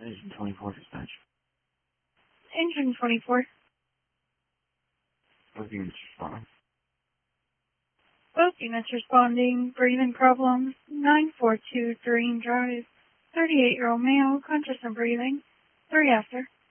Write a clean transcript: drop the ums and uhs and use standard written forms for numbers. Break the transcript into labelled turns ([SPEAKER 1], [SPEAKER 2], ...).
[SPEAKER 1] Engine 24 dispatch.
[SPEAKER 2] Engine 24.
[SPEAKER 1] Both units responding.
[SPEAKER 2] Both units responding. Breathing problems. 942 Green Drive. 38-year-old male, conscious and breathing. 3 after.